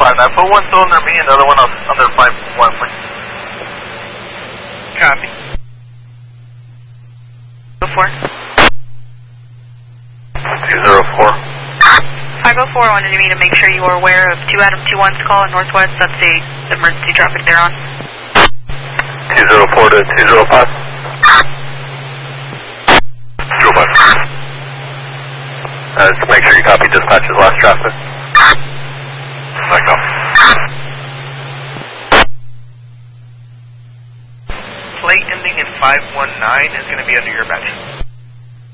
59. Put one still under me and the other one under 51, please. Copy. 204. 204. 504, I wanted me to make sure you were aware of 2 Adam 21's call in Northwest. That's the emergency traffic they're on. 204 to 205. 205. Just make sure you copy dispatch's last traffic. Let go. Plate ending in 519 is going to be under your badge.